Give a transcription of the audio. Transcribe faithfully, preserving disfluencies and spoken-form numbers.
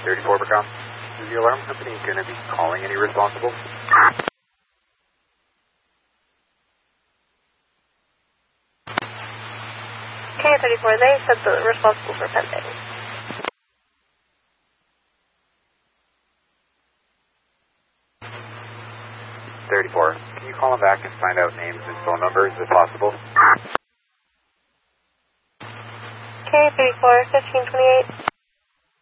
thirty-four Bracom. Is the alarm company going to be calling any responsible? K thirty-four, they said the responsible for pending. thirty-four, can you call them back and find out names and phone numbers if possible? K thirty-four, fifteen twenty-eight.